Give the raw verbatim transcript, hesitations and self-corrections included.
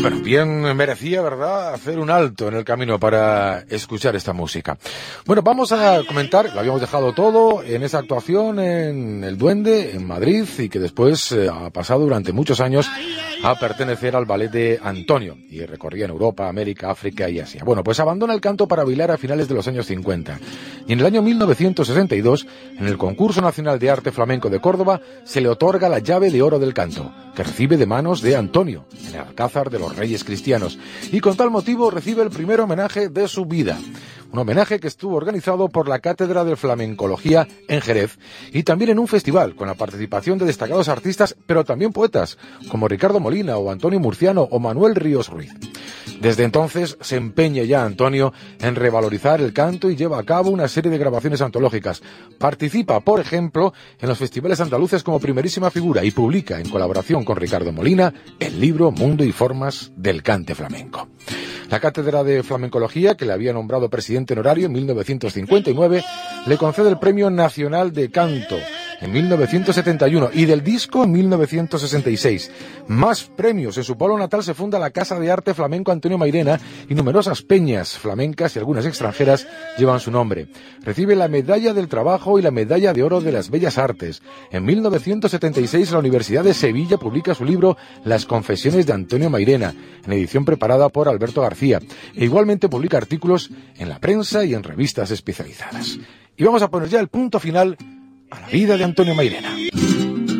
Bueno, bien merecía, ¿verdad?, hacer un alto en el camino para escuchar esta música. Bueno, vamos a comentar, lo habíamos dejado todo en esa actuación en El Duende, en Madrid, y que después eh, ha pasado durante muchos años a pertenecer al ballet de Antonio, y recorría en Europa, América, África y Asia. Bueno, pues abandona el canto para bailar a finales de los años cincuenta. Y en el año mil novecientos sesenta y dos, en el Concurso Nacional de Arte Flamenco de Córdoba, se le otorga la llave de oro del canto, que recibe de manos de Antonio, en el Alcázar de los Reyes Cristianos, y con tal motivo recibe el primer homenaje de su vida. Un homenaje que estuvo organizado por la Cátedra de Flamencología en Jerez, y también en un festival con la participación de destacados artistas, pero también poetas, como Ricardo Molina o Antonio Murciano o Manuel Ríos Ruiz. Desde entonces se empeña ya Antonio en revalorizar el canto y lleva a cabo una serie de grabaciones antológicas. Participa, por ejemplo, en los festivales andaluces como primerísima figura y publica, en colaboración con Ricardo Molina, el libro Mundo y Formas del Cante Flamenco. La Cátedra de Flamencología, que le había nombrado presidente honorario en mil novecientos cincuenta y nueve, le concede el Premio Nacional de Canto en mil novecientos setenta y uno y del Disco en mil novecientos sesenta y seis. Más premios. En su pueblo natal se funda la Casa de Arte Flamenco Antonio Mairena, y numerosas peñas flamencas y algunas extranjeras llevan su nombre. Recibe la Medalla del Trabajo y la Medalla de Oro de las Bellas Artes. En mil novecientos setenta y seis la Universidad de Sevilla publica su libro Las Confesiones de Antonio Mairena, en edición preparada por Alberto García, e igualmente publica artículos en la prensa y en revistas especializadas. Y vamos a poner ya el punto final a la vida de Antonio Mairena.